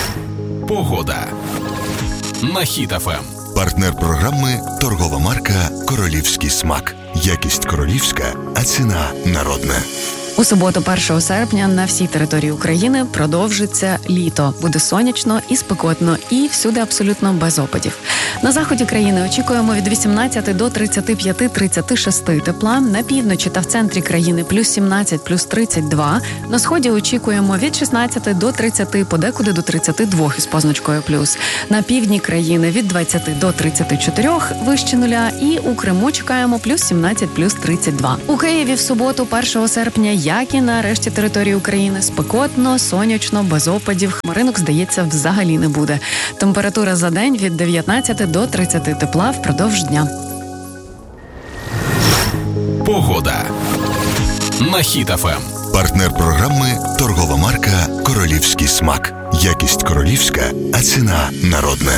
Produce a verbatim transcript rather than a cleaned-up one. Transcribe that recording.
Погода на Хіт еф ем. Партнер програми – торгова марка «Королівський смак». Якість королівська, а ціна народна. У суботу, першого серпня, на всій території України продовжиться літо. Буде сонячно і спекотно, і всюди абсолютно без опадів. На заході країни очікуємо від вісімнадцяти до тридцяти п'яти - тридцяти шести тепла. На півночі та в центрі країни плюс сімнадцять, плюс тридцять два. На сході очікуємо від шістнадцяти до тридцяти, подекуди до тридцяти двох із позначкою плюс. На півдні країни від двадцяти до тридцяти чотирьох вище нуля. І у Криму чекаємо плюс сімнадцять, плюс тридцять два. У Києві в суботу, першого серпня, як і на решті території України, спекотно, сонячно, без опадів. Хмаринок, здається, взагалі не буде. Температура за день від дев'ятнадцяти до тридцяти тепла впродовж дня. Погода на Хіт еф ем. Партнер програми – торгова марка «Королівський смак». Якість королівська, а ціна народна.